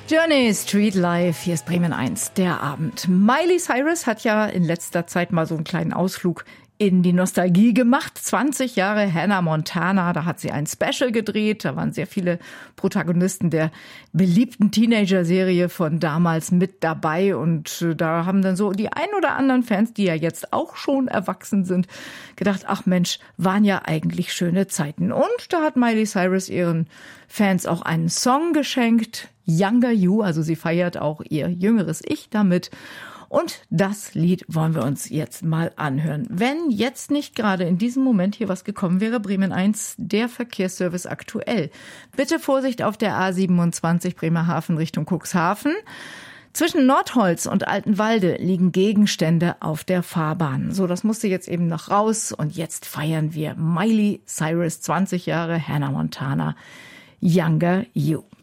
Journey Street Life, hier ist Bremen 1, der Abend. Miley Cyrus hat ja in letzter Zeit mal so einen kleinen Ausflug in die Nostalgie gemacht. 20 Jahre Hannah Montana, da hat sie ein Special gedreht. Da waren sehr viele Protagonisten der beliebten Teenager-Serie von damals mit dabei. Und da haben dann so die ein oder anderen Fans, die ja jetzt auch schon erwachsen sind, gedacht, ach Mensch, waren ja eigentlich schöne Zeiten. Und da hat Miley Cyrus ihren Fans auch einen Song geschenkt, Younger You. Also sie feiert auch ihr jüngeres Ich damit. Und das Lied wollen wir uns jetzt mal anhören. Wenn jetzt nicht gerade in diesem Moment hier was gekommen wäre, Bremen 1, der Verkehrsservice aktuell. Bitte Vorsicht auf der A27 Bremerhaven Richtung Cuxhaven. Zwischen Nordholz und Altenwalde liegen Gegenstände auf der Fahrbahn. So, das musste jetzt eben noch raus. Und jetzt feiern wir Miley Cyrus 20 Jahre, Hannah Montana, Younger You.